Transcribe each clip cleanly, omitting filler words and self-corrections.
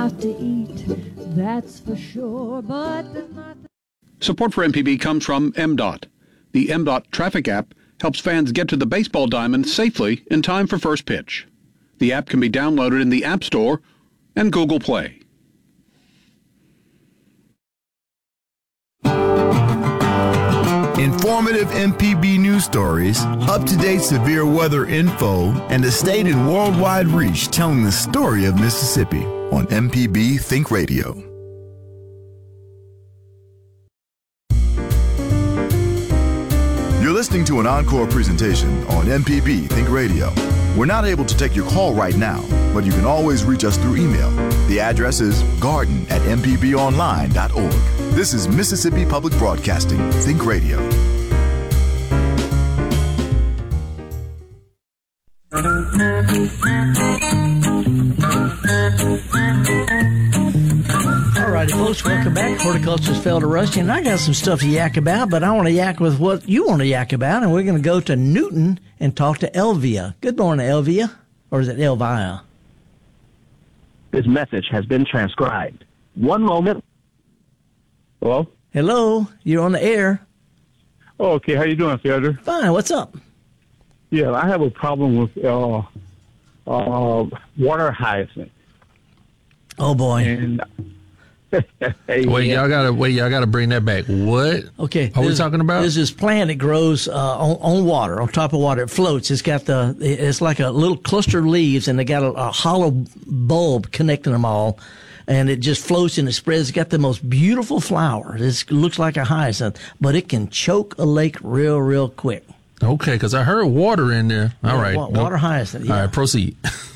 lot to eat, that's for sure, but there's not... Support for MPB comes from MDOT. The MDOT traffic app helps fans get to the baseball diamond safely in time for first pitch. The app can be downloaded in the App Store and Google Play. Informative MPB news stories, up-to-date severe weather info, and a state and worldwide reach telling the story of Mississippi on MPB Think Radio. You're listening to an encore presentation on MPB Think Radio. We're not able to take your call right now, but you can always reach us through email. The address is garden@mpbonline.org. This is Mississippi Public Broadcasting Think Radio. All righty, folks, welcome back. Horticulturist Felder Rushing. And I got some stuff to yak about, but I want to yak with what you want to yak about, and we're going to go to Newton and talk to Elvia. Good morning, Elvia. Or is it Elvia? This message has been transcribed. One moment. Hello? Hello, you're on the air. Oh, okay. How you doing, Felder? Fine, what's up? Yeah, I have a problem with water hyacinth. Oh boy! And y'all gotta bring that back. What? Okay, are we talking about? There's this plant that grows on water, on top of water. It floats. It's like a little cluster of leaves, and they got a hollow bulb connecting them all, and it just floats and it spreads. It's got the most beautiful flower. It looks like a hyacinth, but it can choke a lake real quick. Okay, because I heard water in there. All right, water hyacinth. Yeah. All right, proceed.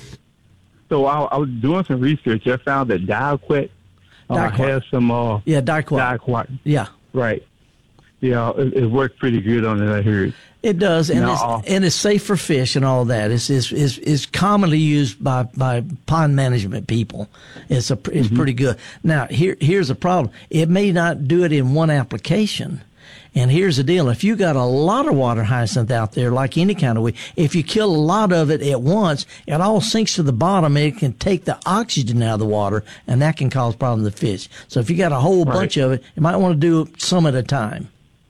So I was doing some research. I found that Diquat has some... Diquat. Yeah. Right. Yeah, it worked pretty good on it, I heard. It does, and it's safe for fish and all that. It's commonly used by pond management people. It's pretty good. Now, here's the problem. It may not do it in one application. And here's the deal. If you got a lot of water hyacinth out there, like any kind of weed, if you kill a lot of it at once, it all sinks to the bottom and it can take the oxygen out of the water, and that can cause problems to fish. So if you got a whole bunch of it, you might want to do some at a time.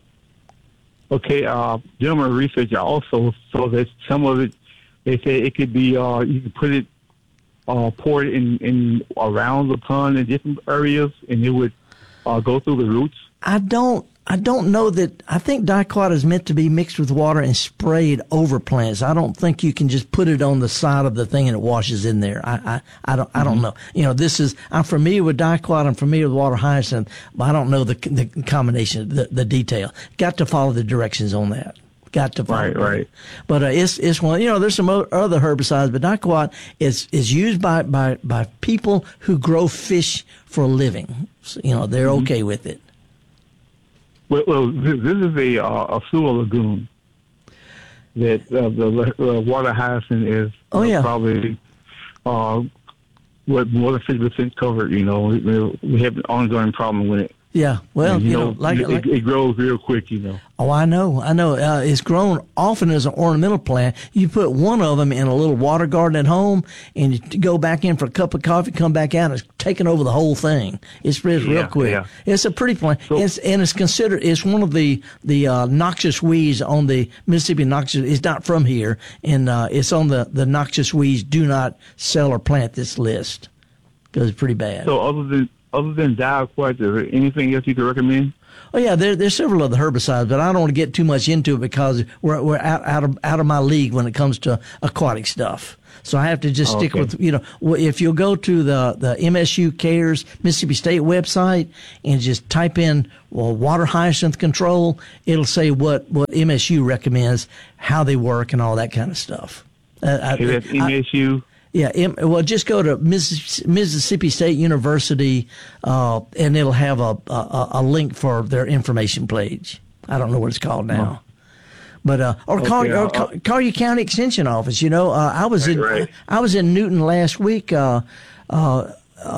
Okay, gentlemen research also so that some of it, they say it could be, you can put it, pour it in around the pond in different areas, and it would go through the roots. I don't know that. I think Diquat is meant to be mixed with water and sprayed over plants. I don't think you can just put it on the side of the thing and it washes in there. I don't know. You know, I'm familiar with Diquat. I'm familiar with water hyacinth, but I don't know the combination, the detail. Got to follow the directions on that. Got to follow. Right. But it's one. You know, there's some other herbicides, but Diquat is used by people who grow fish for a living. So, you know, they're okay with it. Well, this is a sewer lagoon that the water hyacinth is probably what more than 50% covered. You know, we have an ongoing problem with it. Yeah, well, and, you know, it grows real quick, you know. Oh, I know. It's grown often as an ornamental plant. You put one of them in a little water garden at home, and you go back in for a cup of coffee, come back out, and it's taking over the whole thing. It spreads real quick. Yeah. It's a pretty plant. So, it's one of the noxious weeds on the Mississippi noxious. It's not from here, and it's on the noxious weeds do not sell or plant this list because it's pretty bad. So other than Diquat, is there anything else you could recommend? Oh yeah, there's several other herbicides, but I don't want to get too much into it because we're out of my league when it comes to aquatic stuff. So I have to just stick with, you know, if you'll go to the MSU Cares Mississippi State website and just type in water hyacinth control, it'll say what MSU recommends, how they work, and all that kind of stuff. That's MSU. Just go to Mississippi State University, and it'll have a link for their information page. I don't know what it's called now, but call your county extension office. You know, I was in Newton last week, and I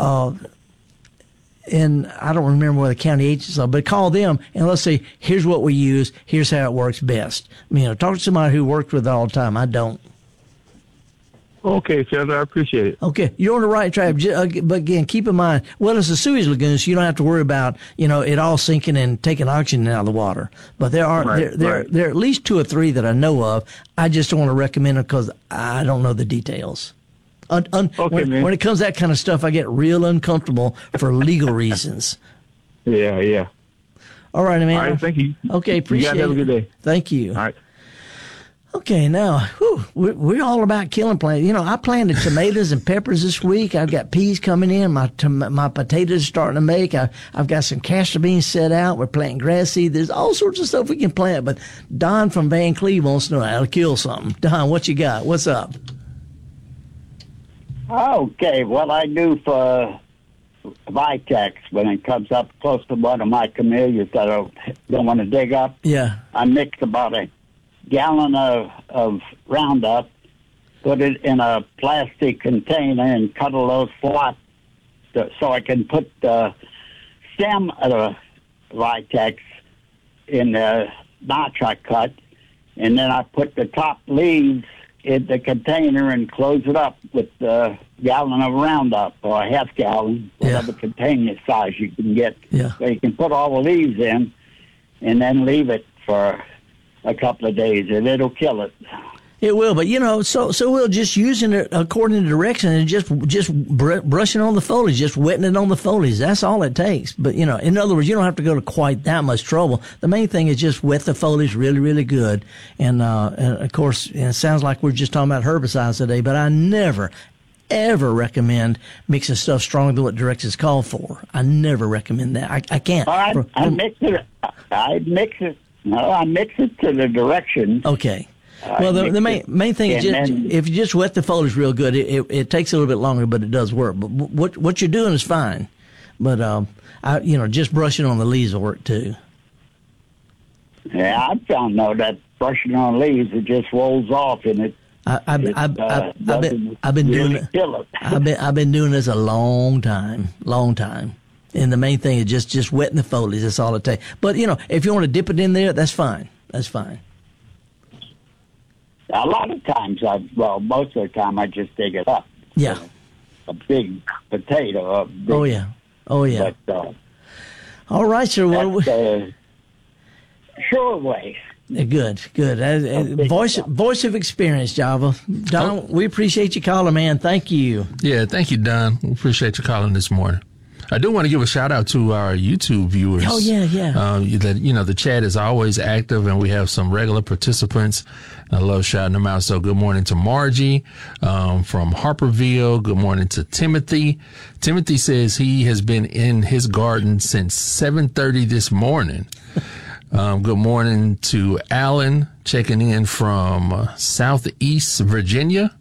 don't remember what the county agents are, but call them and let's say, here's what we use, here's how it works best. You know, talk to somebody who works with it all the time. I don't. Okay, Senator, I appreciate it. Okay, you're on the right track, but again, keep in mind, well, it's a sewage lagoon, so you don't have to worry about, it all sinking and taking oxygen out of the water. But there are there are at least 2 or 3 that I know of. I just don't want to recommend them because I don't know the details. When it comes to that kind of stuff, I get real uncomfortable for legal reasons. Yeah. All right, man. All right, thank you. Okay, appreciate it. You guys have a good day. Thank you. All right. Okay, now, we're all about killing plants. I planted tomatoes and peppers this week. I've got peas coming in. My potatoes are starting to make. I've got some castor beans set out. We're planting grass seed. There's all sorts of stuff we can plant. But Don from Van Cleve wants to know how to kill something. Don, what you got? What's up? Okay, what I do for Vitex when it comes up close to one of my camellias that I don't want to dig up, I mix about a gallon of Roundup, put it in a plastic container and cut a little slot so I can put the stem of the Vitex in the notch I cut, and then I put the top leaves in the container and close it up with a gallon of Roundup or a half gallon, whatever container size you can get. So you can put all the leaves in and then leave it for a couple of days, and it'll kill it. It will, but so we'll just using it according to direction and just brushing on the foliage, just wetting it on the foliage. That's all it takes. But in other words, you don't have to go to quite that much trouble. The main thing is just wet the foliage really, really good. And of course, it sounds like we're just talking about herbicides today, but I never ever recommend mixing stuff stronger than what directions call for. I never recommend that. I can't. I mix it. No, I mix it to the direction. Okay. Well, the main thing is just, if you just wet the foliage real good, it takes a little bit longer, but it does work. But what you're doing is fine. But just brushing on the leaves will work too. Yeah, I found that brushing on leaves, it just rolls off, and it. I've been doing it. I've been doing this a long time. And the main thing is just wetting the foliage. That's all it takes. But if you want to dip it in there, that's fine. That's fine. A lot of times, most of the time, I just dig it up. Yeah. A big potato. Oh yeah. But, all right, sir. Sure way. Good. Voice of experience, Java. Don, we appreciate you calling, man. Thank you. Yeah, thank you, Don. We appreciate you calling this morning. I do want to give a shout out to our YouTube viewers. Oh, yeah. The chat is always active, and we have some regular participants. I love shouting them out. So good morning to Margie from Harperville. Good morning to Timothy. Timothy says he has been in his garden since 7:30 this morning. Good morning to Alan, checking in from Southeast Virginia.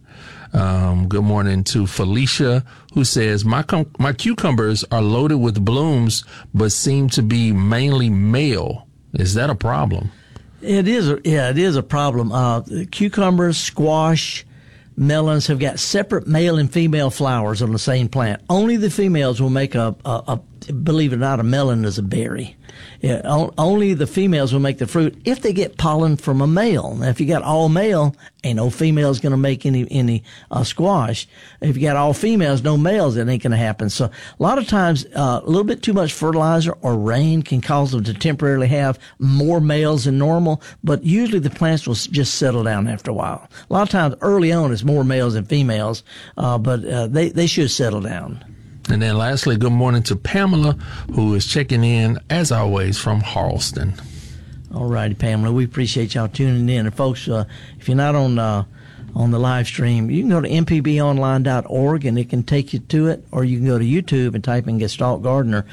Good morning to Felicia, who says, my cucumbers are loaded with blooms, but seem to be mainly male. Is that a problem? It is. It is a problem. Cucumbers, squash, melons have got separate male and female flowers on the same plant. Only the females will make believe it or not, a melon is a berry. Yeah, only the females will make the fruit if they get pollen from a male. Now, if you got all male, ain't no females going to make any squash. If you got all females, no males, it ain't going to happen. So a lot of times, a little bit too much fertilizer or rain can cause them to temporarily have more males than normal, but usually the plants will just settle down after a while. A lot of times early on, it's more males than females, but they should settle down. And then lastly, good morning to Pamela, who is checking in, as always, from Harleston. All righty, Pamela. We appreciate y'all tuning in. And, folks, if you're not on the live stream, you can go to mpbonline.org, and it can take you to it, or you can go to YouTube and type in Gestalt Gardener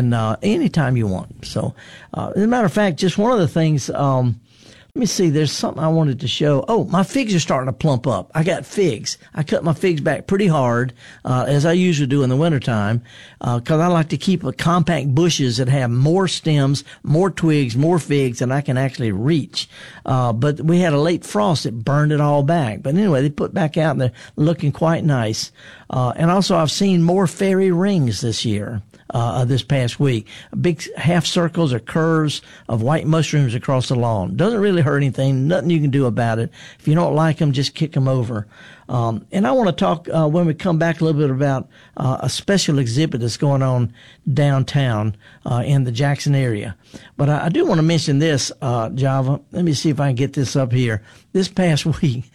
anytime you want. So, as a matter of fact, just one of the things let me see. There's something I wanted to show. Oh, my figs are starting to plump up. I got figs. I cut my figs back pretty hard, as I usually do in the wintertime, because I like to keep compact bushes that have more stems, more twigs, more figs than I can actually reach. But we had a late frost that burned it all back. But anyway, they put back out and they're looking quite nice. And also I've seen more fairy rings this year. This past week, big half circles or curves of white mushrooms across the lawn. Doesn't really hurt anything. Nothing you can do about it. If you don't like them, just kick them over. And I want to talk when we come back a little bit about a special exhibit that's going on downtown in the Jackson area. But I do want to mention this, Java. Let me see if I can get this up here. This past week,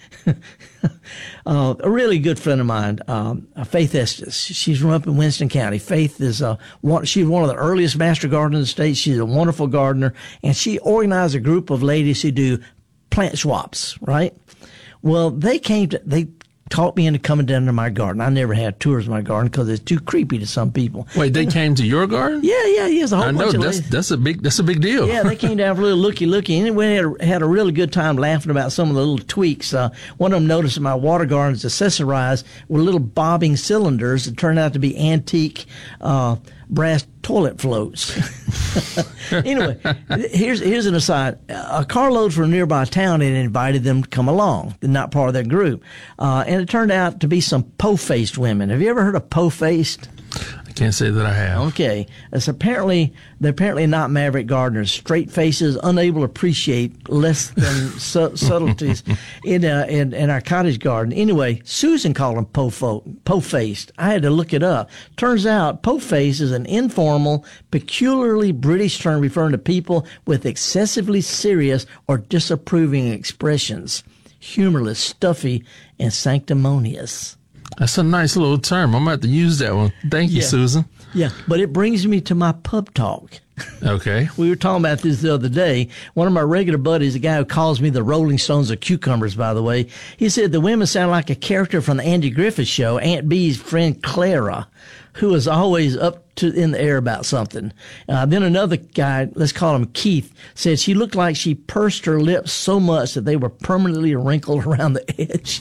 a really good friend of mine, Faith Estes. She's from up in Winston County. Faith is she's one of the earliest master gardeners in the state. She's a wonderful gardener, and she organized a group of ladies who do plant swaps, right? Well, they talked me into coming down to my garden. I never had tours of my garden because it's too creepy to some people. Wait, they came to your garden? Yeah. There's a whole bunch of ladies. That's a big deal. Yeah, they came down for a little looky, and we had a really good time laughing about some of the little tweaks. One of them noticed that my water garden is accessorized with little bobbing cylinders that turned out to be antique brass toilet floats. Anyway, here's an aside. A carload from a nearby town had invited them to come along. They're not part of that group. And it turned out to be some po-faced women. Have you ever heard of po-faced? I can't say that I have. Okay. They're apparently not maverick gardeners. Straight faces, unable to appreciate less than subtleties in our cottage garden. Anyway, Susan called them po-faced. I had to look it up. Turns out po-faced is an informal, peculiarly British term referring to people with excessively serious or disapproving expressions. Humorless, stuffy, and sanctimonious. That's a nice little term. I'm going to have to use that one. Thank you, Susan. Yeah, but it brings me to my pub talk. Okay. We were talking about this the other day. One of my regular buddies, a guy who calls me the Rolling Stones of cucumbers, by the way, he said the women sound like a character from the Andy Griffith Show, Aunt Bee's friend Clara, who was always up in the air about something. Then another guy, let's call him Keith, said she looked like she pursed her lips so much that they were permanently wrinkled around the edge.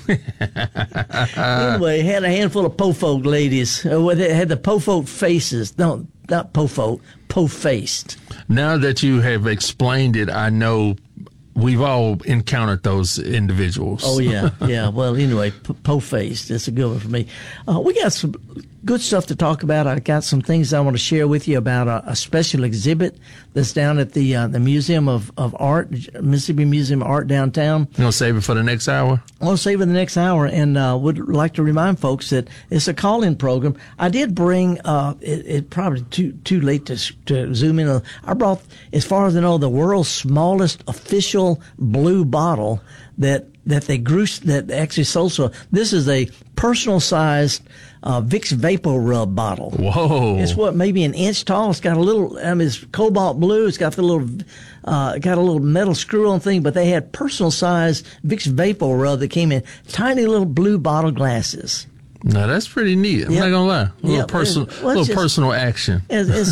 Anyway, had a handful of po-folk ladies. They had the po-folk faces. No, not po-folk, po-faced. Now that you have explained it, I know we've all encountered those individuals. Oh, yeah. Yeah. Well, anyway, po-faced. That's a good one for me. We got some good stuff to talk about. I got some things I want to share with you about a special exhibit that's down at the Museum of Art, Mississippi Museum of Art downtown. You want to save it for the next hour? I want to save it the next hour, and would like to remind folks that it's a call-in program. I did bring, it probably too late to zoom in. I brought, as far as I know, the world's smallest official blue bottle that they grew, that actually sold. So this is a personal-sized Vicks Vapor Rub bottle. Whoa! It's maybe an inch tall. It's got a little. It's cobalt blue. It's got the little, got a little metal screw-on thing. But they had personal-sized Vicks Vapor Rub that came in tiny little blue bottle glasses. No, that's pretty neat. I'm not gonna lie. A little personal action.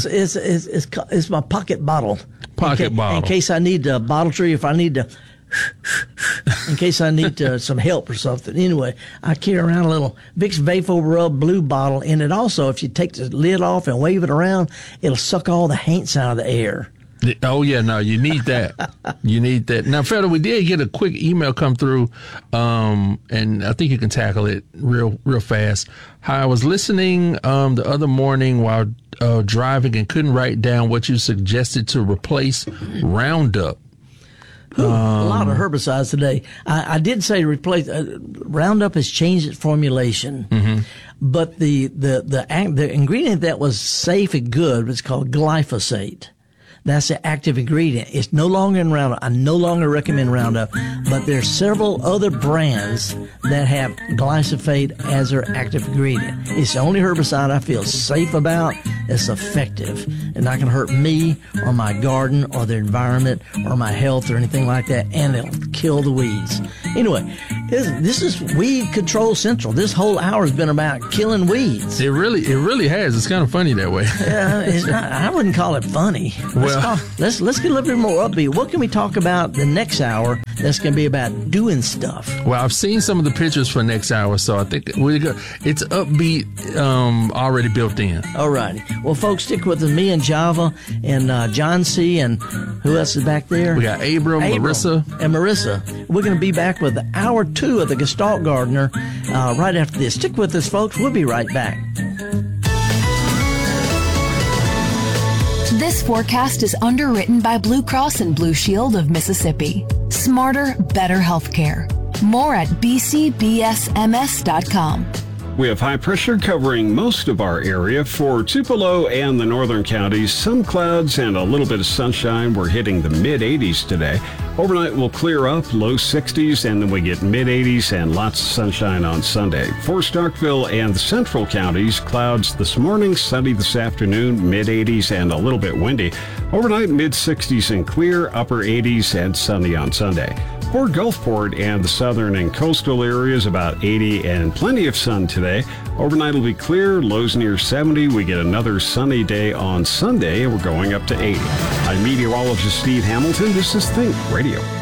It's my pocket bottle. Bottle. In case I need a bottle tree, if I need to. In case I need some help or something. Anyway, I carry around a little Vicks Vapor Rub blue bottle, and it also, if you take the lid off and wave it around, it'll suck all the haints out of the air. Oh, yeah, no, you need that. You need that. Now, Federer, we did get a quick email come through, and I think you can tackle it real fast. I was listening the other morning while driving and couldn't write down what you suggested to replace Roundup. A lot of herbicides today. I did say replace Roundup has changed its formulation, but the ingredient that was safe and good was called glyphosate. That's the active ingredient. It's no longer in Roundup. I no longer recommend Roundup, but there's several other brands that have glyphosate as their active ingredient. It's the only herbicide I feel safe about. It's effective and not going to hurt me or my garden or the environment or my health or anything like that, and it'll kill the weeds. Anyway, this is Weed Control Central. This whole hour has been about killing weeds. It really has. It's kind of funny that way. It's not, I wouldn't call it funny. Let's get a little bit more upbeat. What can we talk about the next hour that's going to be about doing stuff? Well, I've seen some of the pictures for next hour, so I think it's upbeat already built in. All righty. Well, folks, stick with me and Java and John C. and who else is back there? We got Abram, Marissa. And Marissa. We're going to be back with hour 2 of the Gestalt Gardener right after this. Stick with us, folks. We'll be right back. This forecast is underwritten by Blue Cross and Blue Shield of Mississippi. Smarter, better healthcare. More at bcbsms.com. We have high pressure covering most of our area. For Tupelo and the northern counties, some clouds and a little bit of sunshine. We're hitting the mid-80s today. Overnight will clear up, low 60s, and then we get mid-80s and lots of sunshine on Sunday. For Starkville and the central counties, clouds this morning, sunny this afternoon, mid-80s and a little bit windy. Overnight, mid-60s and clear, upper 80s and sunny on Sunday. For Gulfport and the southern and coastal areas, about 80 and plenty of sun today. Overnight will be clear, lows near 70. We get another sunny day on Sunday, and we're going up to 80. I'm meteorologist Steve Hamilton. This is Think Radio.